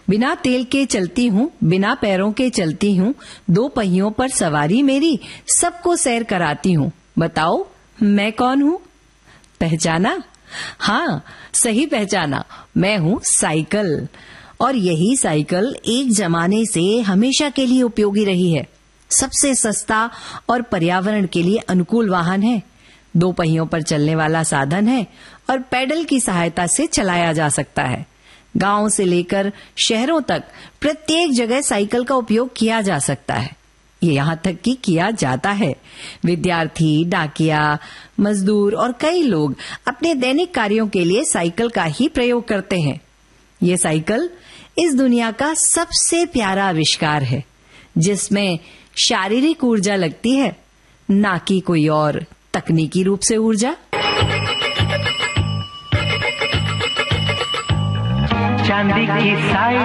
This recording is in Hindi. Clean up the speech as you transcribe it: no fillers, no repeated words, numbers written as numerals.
बिना तेल के चलती हूँ, बिना पैरों के चलती हूँ, 2 पहियों पर सवारी मेरी, सबको सैर कराती हूँ। बताओ मैं कौन हूँ? पहचाना? हाँ, सही पहचाना, मैं हूँ साइकिल। और यही साइकिल एक जमाने से हमेशा के लिए उपयोगी रही है। सबसे सस्ता और पर्यावरण के लिए अनुकूल वाहन है। 2 पहियों पर चलने वाला साधन है और पैडल की सहायता से चलाया जा सकता है। गांव से लेकर शहरों तक प्रत्येक जगह साइकिल का उपयोग किया जा सकता है। ये यहाँ तक कि किया जाता है। विद्यार्थी, डाकिया, मजदूर और कई लोग अपने दैनिक कार्यों के लिए साइकिल का ही प्रयोग करते हैं। ये साइकिल इस दुनिया का सबसे प्यारा आविष्कार है, जिसमें शारीरिक ऊर्जा लगती है, ना कि कोई और तकनीकी रूप से ऊर्जा। चांदी की साइकिल